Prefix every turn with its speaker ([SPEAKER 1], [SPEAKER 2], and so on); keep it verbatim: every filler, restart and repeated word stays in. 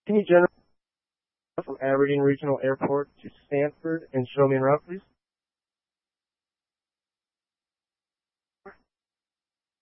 [SPEAKER 1] Can you generate from Aberdeen Regional Airport to Stanford and show me en route, please?